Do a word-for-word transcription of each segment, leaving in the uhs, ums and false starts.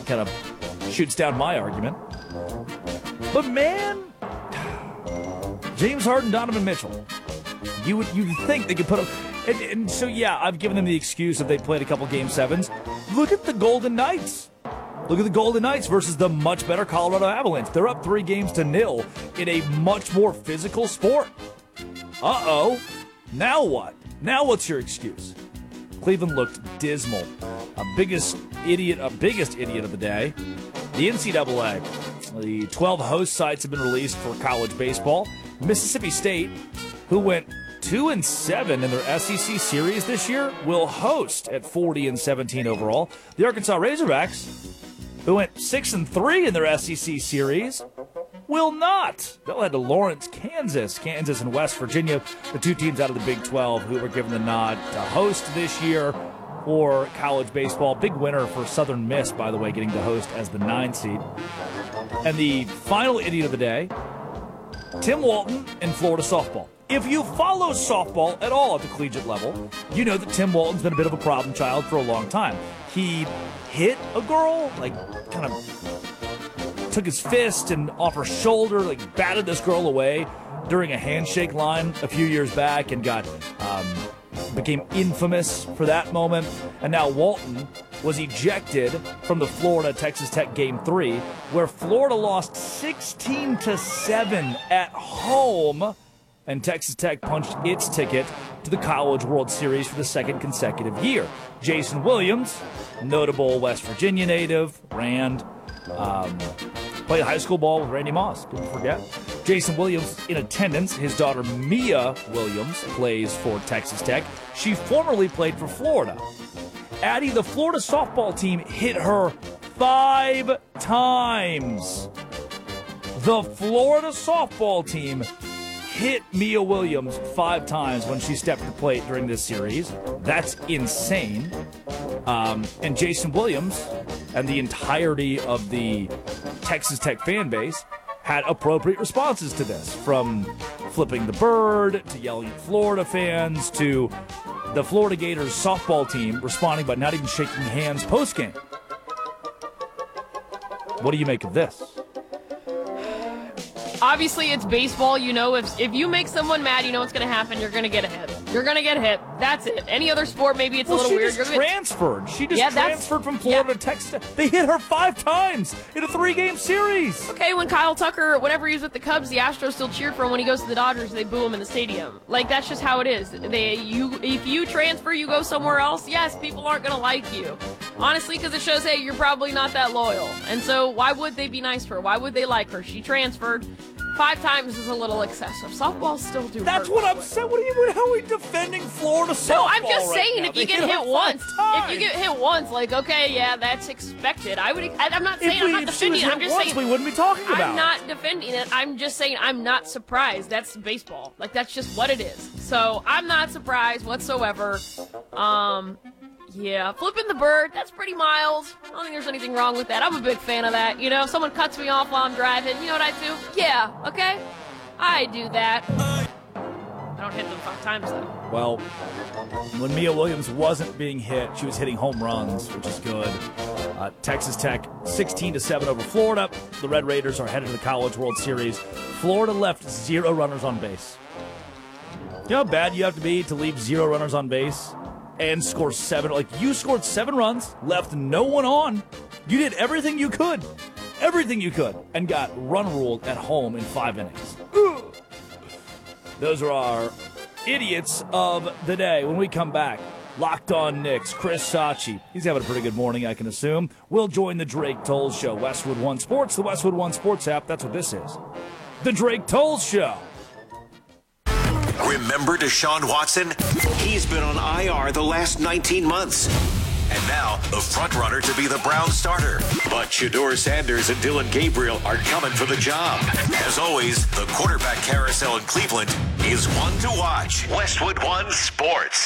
kind of shoots down my argument. But man, James Harden, Donovan Mitchell, you would you think they could put them. And, and so, yeah, I've given them the excuse if they played a couple Game sevens. Look at the Golden Knights. Look at the Golden Knights versus the much better Colorado Avalanche. They're up three games to nil in a much more physical sport. Uh-oh. Now what? Now what's your excuse? Cleveland looked dismal. A biggest idiot, a biggest idiot of the day. The N C double A. The twelve host sites have been released for college baseball. Mississippi State, who went two and seven in their S E C series this year, will host at forty and seventeen overall. The Arkansas Razorbacks, who went six and three in their S E C series, will not. They'll head to Lawrence, Kansas. Kansas and West Virginia, the two teams out of the Big twelve who were given the nod to host this year for college baseball. Big winner for Southern Miss, by the way, getting to host as the nine seed. And the final idiot of the day, Tim Walton in Florida softball. If you follow softball at all at the collegiate level, you know that Tim Walton's been a bit of a problem child for a long time. He hit a girl, like kind of took his fist and off her shoulder, like batted this girl away during a handshake line a few years back and got um, became infamous for that moment. And now Walton was ejected from the Florida-Texas Tech Game three, where Florida lost sixteen to seven at home, and Texas Tech punched its ticket to the College World Series for the second consecutive year. Jason Williams, notable West Virginia native, Rand, um, played high school ball with Randy Moss, don't forget. Jason Williams in attendance. His daughter Mia Williams plays for Texas Tech. She formerly played for Florida. Addie, the Florida softball team hit her five times. The Florida softball team hit Mia Williams five times when she stepped to the plate during this series. That's insane. Um, and Jason Williams and the entirety of the Texas Tech fan base had appropriate responses to this, from flipping the bird to yelling at Florida fans to the Florida Gators softball team responding by not even shaking hands post-game. What do you make of this? Obviously, it's baseball. You know, if if you make someone mad, you know what's going to happen. You're going to get a hit. You're going to get hit. That's it. Any other sport, maybe it's well, a little she weird. Just You're transferred. She just yeah, transferred from Florida yeah. to Texas. They hit her five times in a three-game series. Okay, when Kyle Tucker, whenever he's with the Cubs, the Astros still cheer for him. When he goes to the Dodgers, they boo him in the stadium. Like, that's just how it is. They, you, if you transfer, you go somewhere else. Yes, people aren't going to like you. Honestly, because it shows, hey, you're probably not that loyal. And so why would they be nice to her? Why would they like her? She transferred. Five times is a little excessive. Softballs still do. That's what I'm saying. What are you? How are we defending Florida softball? No, I'm just right saying now? if you They get hit, hit once, times. if you get hit once, like okay, yeah, that's expected. I would. I, I'm not saying if we, I'm not if she was defending. hit I'm just once, saying we wouldn't be talking about. I'm not defending it. I'm just saying I'm not surprised. That's baseball. Like that's just what it is. So I'm not surprised whatsoever. Um. Yeah, flipping the bird, that's pretty mild. I don't think there's anything wrong with that. I'm a big fan of that. You know, if someone cuts me off while I'm driving, you know what I do? Yeah, okay? I do that. I don't hit them five times, though. Well, when Mia Williams wasn't being hit, she was hitting home runs, which is good. Uh, Texas Tech, sixteen to seven over Florida. The Red Raiders are headed to the College World Series. Florida left zero runners on base. You know how bad you have to be to leave zero runners on base and score seven? Like, you scored seven runs, left no one on. You did everything you could. Everything you could, and got run ruled at home in five innings. Ugh. Those are our idiots of the day. When we come back, Locked On Knicks, Chris Sachi. He's having a pretty good morning, I can assume. We'll join the Drake Tolles Show. Westwood One Sports, the Westwood One Sports app. That's what this is. The Drake Tolles Show. Remember Deshaun Watson? He's been on I R the last nineteen months. And now, the front-runner to be the Browns starter. But Shedeur Sanders and Dylan Gabriel are coming for the job. As always, the quarterback carousel in Cleveland is one to watch. Westwood One Sports.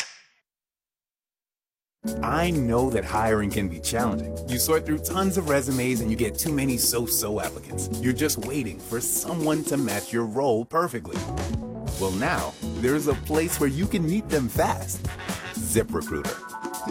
I know that hiring can be challenging. You sort through tons of resumes and you get too many so-so applicants. You're just waiting for someone to match your role perfectly. Well, now, there's a place where you can meet them fast. ZipRecruiter.